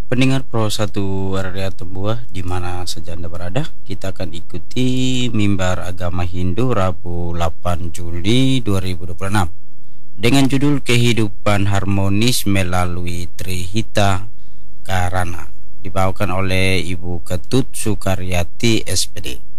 Pendengar Pro 1 area Tembuah di mana saja Anda berada, kita akan ikuti mimbar agama Hindu Rabu 8 Juli 2026 dengan judul Kehidupan Harmonis Melalui Trihita Karana, dibawakan oleh Ibu Ketut Sukaryati SPD.